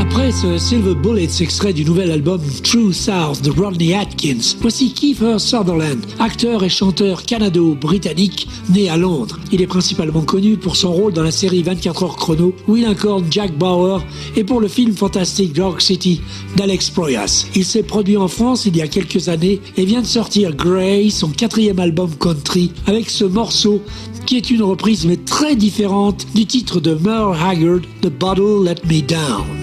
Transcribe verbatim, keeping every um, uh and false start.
Après ce Silver Bullets extrait du nouvel album True South de Rodney Atkins, voici Kiefer Sutherland, acteur et chanteur canado-britannique né à Londres. Il est principalement connu pour son rôle dans la série vingt-quatre heures chrono où il incarne Jack Bauer et pour le film fantastique Dark City d'Alex Proyas. Il s'est produit en France il y a quelques années et vient de sortir Grey, son quatrième album country, avec ce morceau qui est une reprise mais très différente du titre de Merle Haggard, The Bottle Let Me Down.